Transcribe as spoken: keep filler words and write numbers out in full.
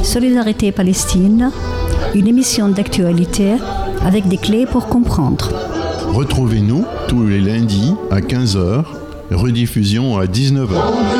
Solidarité Palestine, une émission d'actualité avec des clés pour comprendre. Retrouvez-nous tous les lundis à quinze heures, rediffusion à dix-neuf heures.